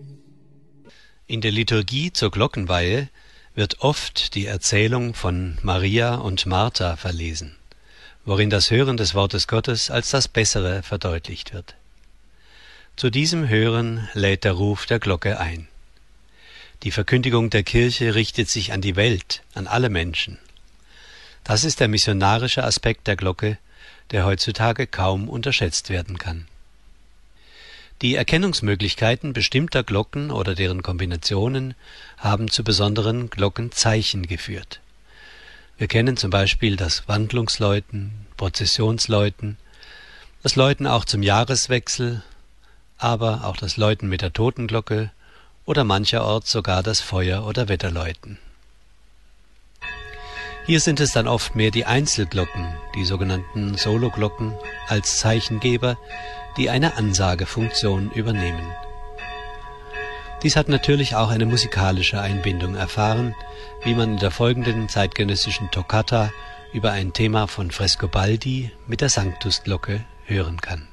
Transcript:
In der Liturgie zur Glockenweihe wird oft die Erzählung von Maria und Martha verlesen, worin das Hören des Wortes Gottes als das Bessere verdeutlicht wird. Zu diesem Hören lädt der Ruf der Glocke ein. Die Verkündigung der Kirche richtet sich an die Welt, an alle Menschen. Das ist der missionarische Aspekt der Glocke, der heutzutage kaum unterschätzt werden kann. Die Erkennungsmöglichkeiten bestimmter Glocken oder deren Kombinationen haben zu besonderen Glockenzeichen geführt. Wir kennen zum Beispiel das Wandlungsläuten, Prozessionsläuten, das Läuten auch zum Jahreswechsel, aber auch das Läuten mit der Totenglocke oder mancherorts sogar das Feuer- oder Wetterläuten. Hier sind es dann oft mehr die Einzelglocken, die sogenannten Sologlocken, als Zeichengeber, die eine Ansagefunktion übernehmen. Dies hat natürlich auch eine musikalische Einbindung erfahren, wie man in der folgenden zeitgenössischen Toccata über ein Thema von Frescobaldi mit der Sanctusglocke hören kann.